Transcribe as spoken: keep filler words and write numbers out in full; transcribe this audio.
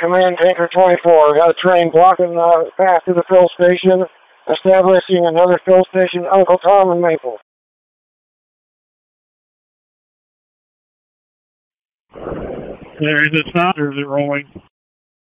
Command Tanker twenty-four. Got a train blocking the path to the fill station, establishing another fill station, Uncle Tom and Maple. There, is it stopped or is it rolling?